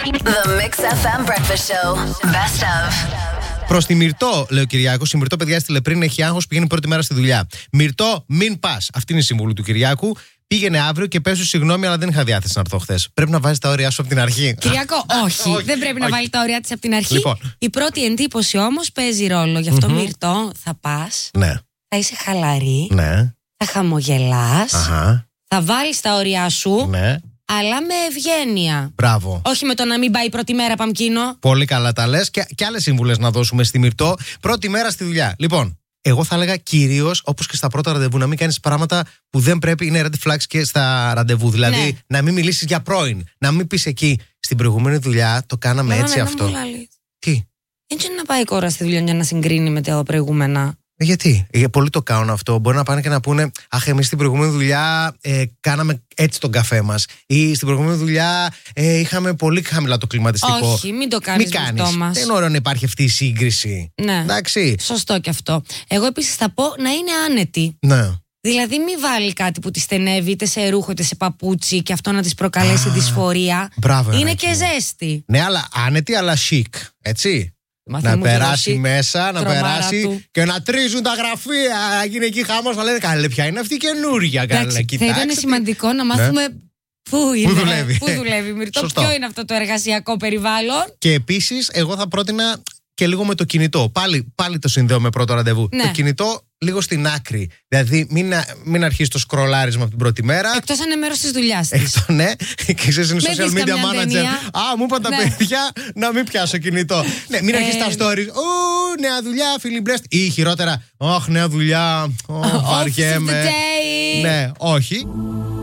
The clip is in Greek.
The Mix FM Breakfast Show. Best of. Προς τη Μυρτώ, λέει ο Κυριάκος. Η Μυρτώ, παιδιά, έστειλε πριν, έχει άγχος, πηγαίνει πρώτη μέρα στη δουλειά. Μυρτώ, μην πας. Αυτή είναι η συμβουλή του Κυριάκου. Πήγαινε αύριο και πες σου συγγνώμη, αλλά δεν είχα διάθεση να έρθω χθες. Πρέπει να βάζεις τα όρια σου από την αρχή. Κυριακό, όχι. Δεν πρέπει να βάλει τα όρια της από την αρχή. Λοιπόν. Η πρώτη εντύπωση όμως παίζει ρόλο. Γι' αυτό, Μυρτώ, θα πας. Ναι. Θα είσαι χαλαρή. Ναι. Θα χαμογελάς. Αχα. Θα βάλεις τα όρια σου. Ναι. Αλλά με ευγένεια. Μπράβο. Όχι με το να μην πάει πρώτη μέρα παμπκίνο. Πολύ καλά τα λες. Και άλλες συμβουλές να δώσουμε στη Μυρτώ. Πρώτη μέρα στη δουλειά. Λοιπόν, εγώ θα έλεγα κυρίως, όπως και στα πρώτα ραντεβού, να μην κάνεις πράγματα που δεν πρέπει, είναι red flags και στα ραντεβού. Δηλαδή, Ναι. να μην μιλήσεις για πρώην. Να μην πεις εκεί, στην προηγούμενη δουλειά το κάναμε έτσι αυτό. Τι? Έτσι να πάει η κόρα στη δουλειά για να συγκρίνει με τα προηγούμενα. Γιατί? Πολλοί το κάνουν αυτό. Μπορεί να πάνε και να πούνε, αχ, εμείς στην προηγούμενη δουλειά κάναμε έτσι τον καφέ μας. Ή στην προηγούμενη δουλειά είχαμε πολύ χαμηλά το κλιματιστικό. Όχι, μην το κάνεις με αυτό μας. Δεν είναι ωραίο να υπάρχει αυτή η σύγκριση. Ναι. Εντάξει. Σωστό και αυτό. Εγώ επίσης θα πω να είναι άνετη. Ναι. Δηλαδή, μην βάλει κάτι που τη στενεύει είτε σε ρούχο είτε σε παπούτσι και αυτό να της προκαλέσει δυσφορία. Μπράβο, είναι Ανάκη. και ζέστη. Ναι, αλλά άνετη, αλλά chic. Έτσι. Μαθαίνω Να μου περάσει chic, μέσα, να τρομάρα περάσει του. και να τρίζουν τα γραφεία. Να γίνει εκεί χάμος, να λένε καλέ, ποια είναι αυτή η καινούρια. Εντάξει, θα ήταν σημαντικό να μάθουμε πού δουλεύει. Πού δουλεύει, Μυρτώ, Σωστό. ποιο είναι αυτό το εργασιακό περιβάλλον. Και επίσης, εγώ θα πρότεινα και λίγο με το κινητό. Πάλι το συνδέω με πρώτο ραντεβού. Ναι. Το κινητό λίγο στην άκρη. Δηλαδή, μην αρχίσει το σκρολάρισμα από την πρώτη μέρα. Εκτός αν είναι μέρος της δουλειάς της. Ναι, και ξέρεις, είναι Μην social δεις media καμιά manager. ταινία. Α, μου είπαν τα Ναι. παιδιά να μην πιάσω κινητό. Ναι, μην αρχίσει τα stories. Ω, νέα δουλειά, φίλοι μπρέστ. Ή χειρότερα, αχ, νέα δουλειά. Βαριέμαι. Office of the day. Ναι, όχι.